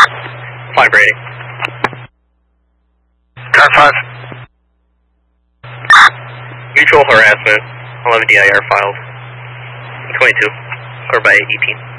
Vibrating. Car 5. Mutual harassment. 11 DIR filed. 22. Or by 18.